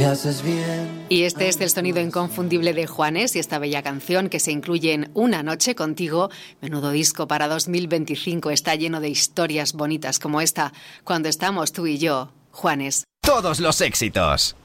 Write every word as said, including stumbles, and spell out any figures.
Y este es el sonido inconfundible de Juanes y esta bella canción que se incluye en Una noche contigo. Menudo disco para dos mil veinticinco, está lleno de historias bonitas como esta, Cuando estamos tú y yo. Juanes. Todos los éxitos.